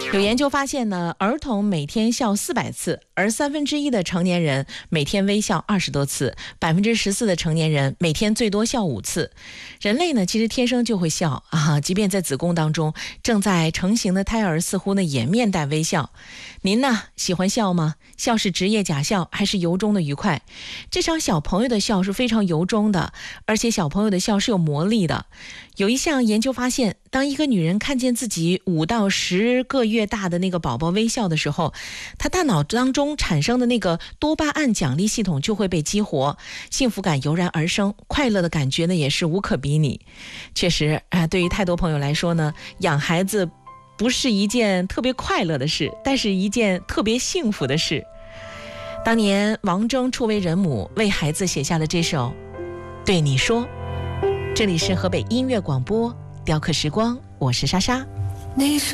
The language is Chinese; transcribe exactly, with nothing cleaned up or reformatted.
有研究发现呢，儿童每天笑四百次，而三分之一的成年人每天微笑二十多次，百分之十四的成年人每天最多笑五次。人类呢，其实天生就会笑啊，即便在子宫当中正在成型的胎儿，似乎呢也面带微笑。您呢喜欢笑吗？笑是职业假笑还是由衷的愉快？至少小朋友的笑是非常由衷的，而且小朋友的笑是有魔力的。有一项研究发现，当一个女人看见自己五到十个月大的那个宝宝微笑的时候，她大脑当中产生的那个多巴胺奖励系统就会被激活，幸福感油然而生，快乐的感觉呢也是无可比拟。确实啊，对于太多朋友来说呢，养孩子不是一件特别快乐的事，但是一件特别幸福的事。当年王铮初为人母，为孩子写下了这首《对你说》。这里是河北音乐广播雕刻时光，我是莎莎。 你是